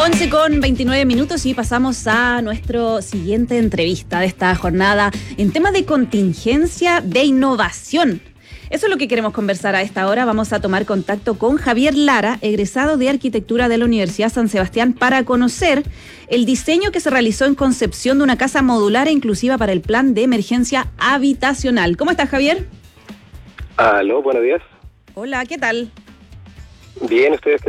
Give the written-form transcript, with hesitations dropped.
11:29 y pasamos a nuestra siguiente entrevista de esta jornada en tema de contingencia de innovación. Eso es lo que queremos conversar a esta hora. Vamos a tomar contacto con Javier Lara, egresado de Arquitectura de la Universidad San Sebastián, para conocer el diseño que se realizó en concepción de una casa modular e inclusiva para el plan de emergencia habitacional. ¿Cómo estás, Javier? Aló, buenos días. Hola, ¿qué tal? Bien, ¿ustedes?